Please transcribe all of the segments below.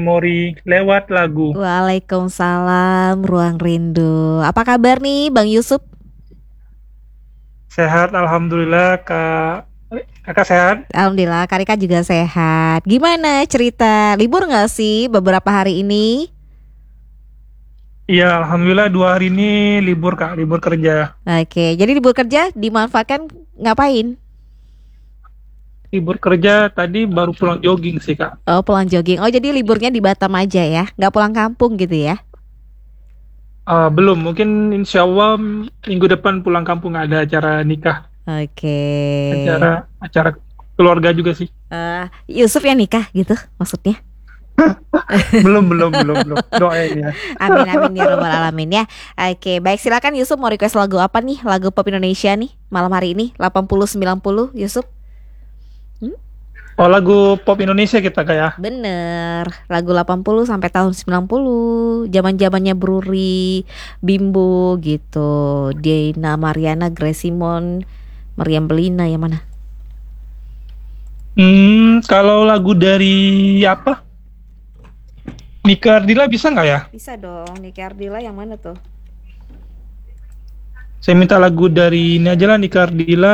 Memori lewat lagu. Waalaikumsalam, Ruang Rindu. Apa kabar nih, Bang Yusuf? Sehat, alhamdulillah, Kak. Kakak sehat? Alhamdulillah, Karika juga sehat. Gimana cerita? Libur nggak sih beberapa hari ini? Iya, alhamdulillah 2 hari ini libur, Kak, libur kerja. Oke, jadi libur kerja dimanfaatkan ngapain? Libur kerja tadi baru pulang jogging sih, Kak. Oh, pulang jogging. Oh, jadi liburnya di Batam aja ya? Nggak pulang kampung gitu ya? Belum, mungkin insya Allah minggu depan pulang kampung ada acara nikah, Oke. acara keluarga juga sih. Yusuf yang nikah gitu maksudnya? Belum, belum, belum, belum. Doain ya. Amin amin ya robbal alamin ya. Oke, baik silakan Yusuf mau request lagu apa nih? Lagu pop Indonesia nih malam hari ini 80 90 Yusuf. Hmm? Oh, lagu pop Indonesia kita, Kak ya. Bener, lagu 80 sampai tahun 90, zaman-zamannya Bruri, Bimbo gitu. Diana Mariana, Grace Simon, Meriam Belina yang mana? Kalau lagu dari apa? Nika Ardila bisa nggak ya? Bisa dong, Niki Ardila yang mana tuh? Saya minta lagu dari ini aja lah, Nika Ardila.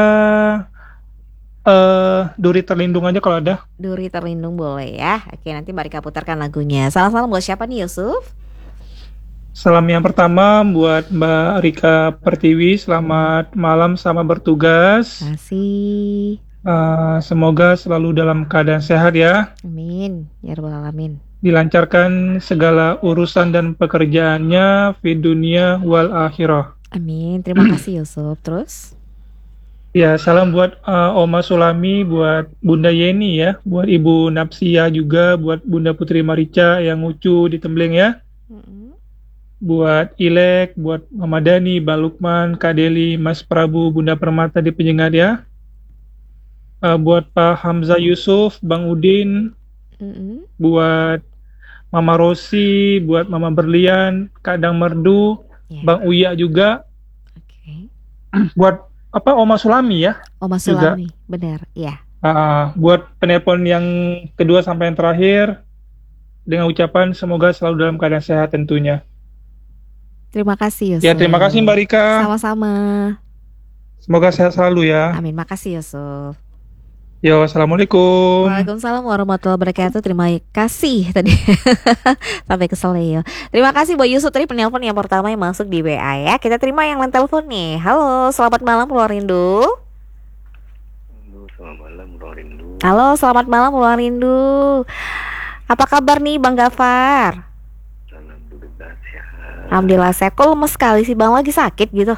Duri Terlindung aja kalau ada. Duri Terlindung boleh ya. Oke, nanti Mbak Rika putarkan lagunya. Salam-salam buat siapa nih Yusuf? Salam yang pertama buat Mbak Rika Pertiwi, selamat malam sama bertugas. Kasih. Semoga selalu dalam keadaan sehat ya, Amin. Ya rabbal alamin. dilancarkan segala urusan dan pekerjaannya di dunia wal akhirah. Amin. Terima kasih Yusuf. Terus? Ya, salam buat Oma Sulami, buat Bunda Yeni ya, buat Ibu Napsia juga, buat Bunda Putri Marica yang lucu di Tembleng ya, Mm-mm. buat Ilek, buat Mama Dani, Bang Lukman, Kak Deli, Mas Prabu, Bunda Permata di Penyengat ya, buat Pak Hamzah Yusuf, Bang Udin, Mm-mm. buat Mama Rosi, buat Mama Berlian, Kadang Merdu, Ya. Bang Uya juga, Oke. buat apa Oma Sulami ya Oma juga. Sulami, benar. Ya. Buat penelpon yang kedua sampai yang terakhir, dengan ucapan semoga selalu dalam keadaan sehat tentunya. Terima kasih Ya, terima kasih Yusuf. Mbak Rika. Sama-sama. Semoga sehat selalu ya. Amin. Makasih Yusuf. Yo, assalamualaikum. Waalaikumsalam warahmatullahi wabarakatuh. Terima kasih tadi sampai kesel ya. Terima kasih buat Yusuf tadi penelpon yang pertama yang masuk di WA ya. Kita terima yang lain telepon nih. Halo, selamat malam Pulau Rindu. Halo, selamat malam, Bro Rindu. Halo, selamat malam Pulau Rindu. Apa kabar nih Bang Gafar? Alhamdulillah sehat. Alhamdulillah saya kok lemes sekali sih Bang, lagi sakit gitu.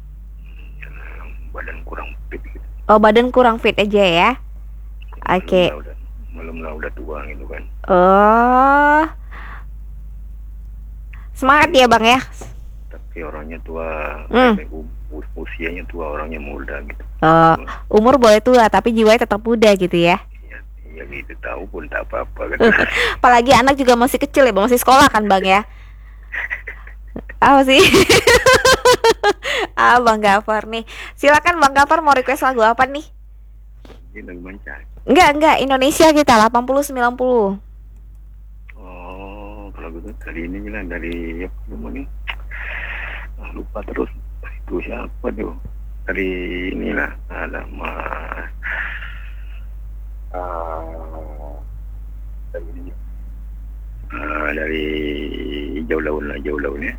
Badan kurang fit gitu. Oh, badan kurang fit aja ya. Oke. Malam lah udah tua gitu kan. Oh, semangat ya Bang ya. Tapi orangnya tua, Hmm. usianya tua, orangnya muda gitu. Oh, umur boleh tua tapi jiwanya tetap muda gitu ya. Iya, iya gitu, tahu pun tak apa-apa kan. Apalagi anak juga masih kecil ya, Bang, masih sekolah kan Bang ya. Apa sih? Bang Gafar nih. Silakan Bang Gafar mau request lagu apa nih? Ini lagi mancang. Enggak, Indonesia kita 80 90. Oh, kalau gitu dari ini lah, dari apa namanya? Lupa terus. Itu siapa tuh? Dari inilah ada Mas. Dari ini. Dari jauh daun lah, jauh daun ya.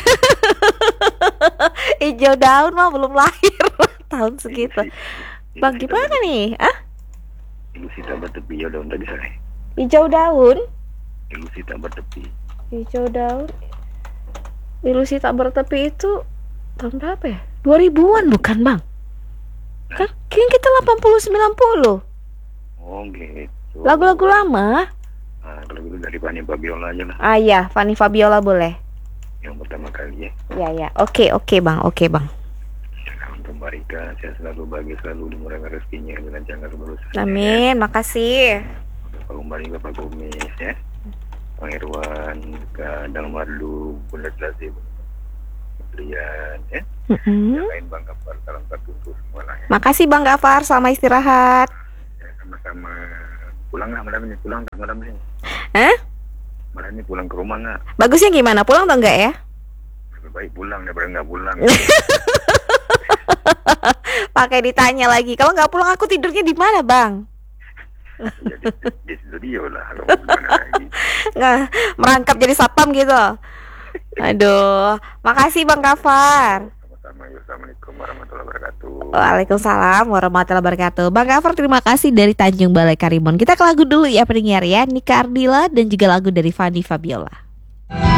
Hijau daun mah belum lahir tahun segitu. Bang gimana nih? Ilusi tak bertepi, jauh daun tadi saya. Hijau daun? Ilusi tak bertepi. Hijau daun. Ilusi tak bertepi itu tahun berapa ya? 2000-an bukan Bang? Kan kita 80 90. Oh gitu. Lagu-lagu lama. Kalau gitu dari Fani Fabiola aja lah. Iya, Fanny Fabiola boleh. Yang pertama kali ya. Ya. Oke Bang. Untuk Mbak Rika, saya selalu bahagia, selalu dimurahkan rezekinya, dilancarkan berusaha. Amin, makasih. Pak Umar juga, Pak Gomis ya. Pak Irwan, Kak Dalmardu, Bunda Selasi, Brian ya. Yang lain Bang Kapar, salam satu untuk semua lah ya. Makasih Bang Gafar, selamat istirahat. Ya, sama-sama. Pulang nggak malam ini? Pulang nggak malam ini? Hah? ini pulang ke rumah nggak? Bagusnya gimana? Pulang atau enggak ya? Lebih baik pulang daripada nggak pulang. Pakai ditanya lagi. Kalau nggak pulang aku tidurnya di mana, Bang? Ya, di studio lah. Kalau mau gimana lagi. Nggak, merangkap jadi satpam gitu. Aduh, makasih Bang Gafar. Sama-sama. Assalamualaikum warahmatullahi wabarakatuh. Waalaikumsalam warahmatullahi wabarakatuh. Bang Gafar, terima kasih dari Tanjung Balai Karimun. Kita ke lagu dulu ya pendengar ya. Nika Ardila dan juga lagu dari Fanny Fabiola.